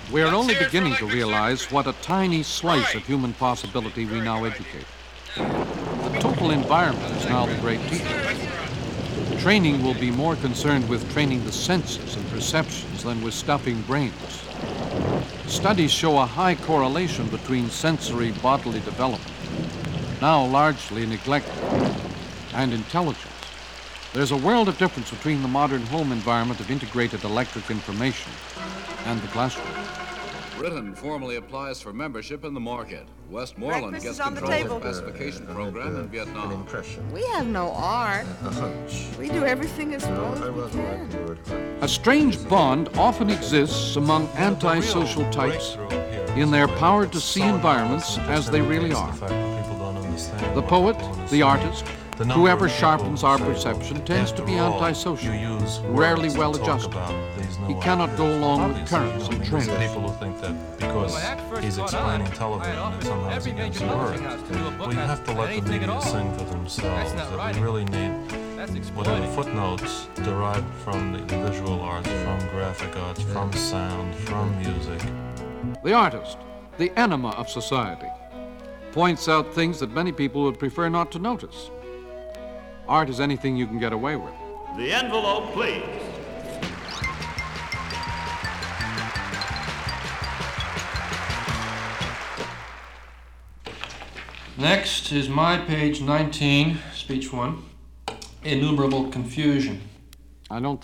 We are only beginning to realize what a tiny slice of human possibility we now educate. The total environment is now the great teacher. Training will be more concerned with training the senses and perceptions than with stuffing brains. Studies show a high correlation between sensory bodily development, now largely neglected, and intelligence. There's a world of difference between the modern home environment of integrated electric information and the classroom. Britain formally applies for membership in the market. Westmoreland Breakfast gets is on the control of table. the pacification program in Vietnam. An impression. We have no art. A hunch. We do everything as well I as we rather like can. the word hunch. A strange bond often exists among antisocial types in their power to see environments as they really are. The poet, the artist, whoever sharpens our perception tends to be antisocial, rarely well-adjusted. He cannot go along with currents and trends. People who think that because he's explaining television that somehow it's against words. Well, you have to let the media sing for themselves. That we really need whatever footnotes derived from the visual arts, from graphic arts, from sound, from music. The artist, the enema of society, points out things that many people would prefer not to notice. Art is anything you can get away with. The envelope, please. Next is my page 19, speech 1, innumerable confusion. I don't